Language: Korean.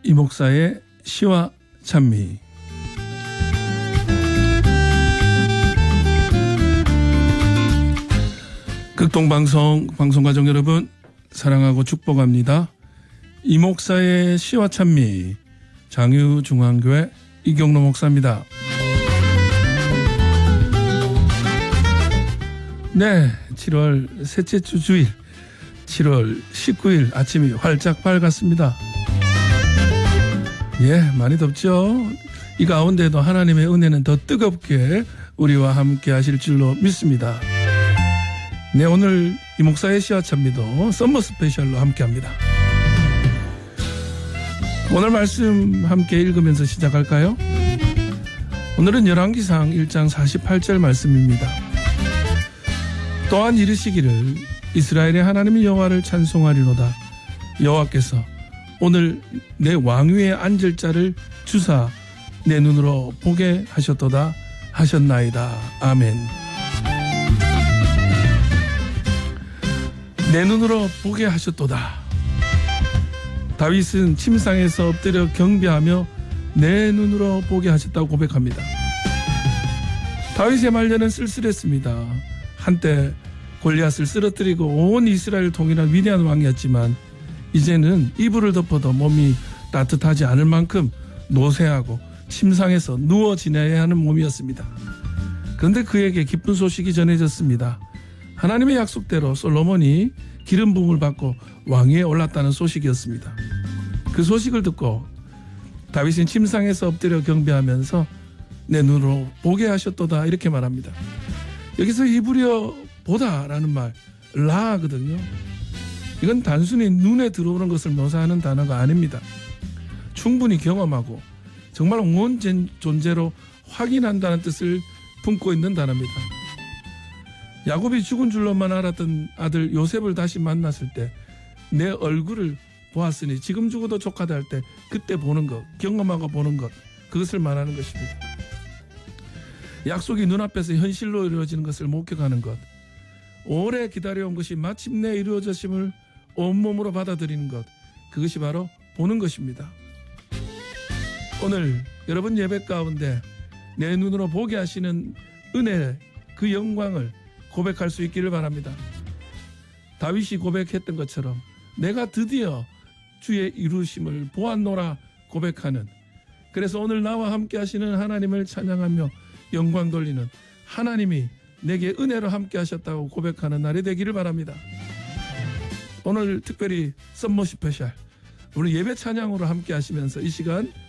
이 목사의 시와 찬미. 극동방송 방송가족 여러분 사랑하고 축복합니다. 이 목사의 시와 찬미, 장유중앙교회 이경로 목사입니다. 네, 7월 셋째 주 주일 7월 19일 아침이 활짝 밝았습니다. 예, 많이 덥죠? 이 가운데도 하나님의 은혜는 더 뜨겁게 우리와 함께 하실 줄로 믿습니다. 네, 오늘 이 목사의 시와 찬미도 썸머 스페셜로 함께 합니다. 오늘 말씀 함께 읽으면서 시작할까요? 오늘은 열왕기상 1장 48절 말씀입니다. 또한 이르시기를 이스라엘의 하나님 여호와를 찬송하리로다. 여호와께서 오늘 내 왕위에 앉을 자를 주사 내 눈으로 보게 하셨도다 하셨나이다. 아멘. 내 눈으로 보게 하셨도다. 다윗은 침상에서 엎드려 경배하며 내 눈으로 보게 하셨다고 고백합니다. 다윗의 말년은 쓸쓸했습니다. 한때 골리앗을 쓰러뜨리고 온 이스라엘을 통일한 위대한 왕이었지만 이제는 이불을 덮어도 몸이 따뜻하지 않을 만큼 노쇠하고 침상에서 누워 지내야 하는 몸이었습니다. 그런데 그에게 기쁜 소식이 전해졌습니다. 하나님의 약속대로 솔로몬이 기름 부음을 받고 왕위에 올랐다는 소식이었습니다. 그 소식을 듣고 다윗은 침상에서 엎드려 경배하면서 내 눈으로 보게 하셨도다 이렇게 말합니다. 여기서 히브리어 보다라는 말 라거든요. 이건 단순히 눈에 들어오는 것을 묘사하는 단어가 아닙니다. 충분히 경험하고 정말 온 존재로 확인한다는 뜻을 품고 있는 단어입니다. 야곱이 죽은 줄로만 알았던 아들 요셉을 다시 만났을 때 내 얼굴을 보았으니 지금 죽어도 족하다 할 때 그때 보는 것, 경험하고 보는 것, 그것을 말하는 것입니다. 약속이 눈앞에서 현실로 이루어지는 것을 목격하는 것, 오래 기다려온 것이 마침내 이루어졌음을 온몸으로 받아들이는 것, 그것이 바로 보는 것입니다. 오늘 여러분 예배 가운데 내 눈으로 보게 하시는 은혜, 그 영광을 고백할 수 있기를 바랍니다. 다윗이 고백했던 것처럼 내가 드디어 주의 이루심을 보았노라 고백하는, 그래서 오늘 나와 함께 하시는 하나님을 찬양하며 영광 돌리는, 하나님이 내게 은혜로 함께 하셨다고 고백하는 날이 되기를 바랍니다. 오늘 특별히 썸머 스페셜 우리 예배 찬양으로 함께 하시면서 이 시간